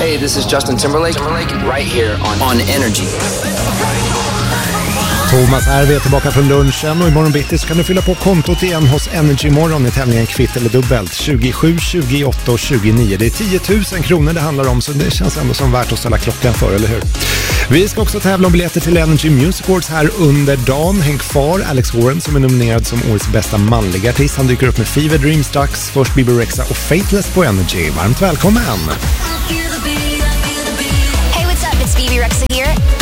Hey, this is Justin Timberlake right here on Energy. Thomas här, vi är tillbaka från lunchen och imorgon bitti så kan du fylla på kontot igen hos Energy Morgon i tävlingen Kvitt eller Dubbelt 27, 28 och 29. Det är 10 000 kronor det handlar om, så det känns ändå som värt att ställa klockan för, eller hur? Vi ska också tävla om biljetter till Energy Music Awards här under dagen. Häng kvar, Alex Warren som är nominerad som årets bästa manliga artist. Han dyker upp med Fever, Dreamstux, först Bieber Rexha och Faithless på Energy. Varmt välkommen! Hey, what's up? It's Bieber Rexha here.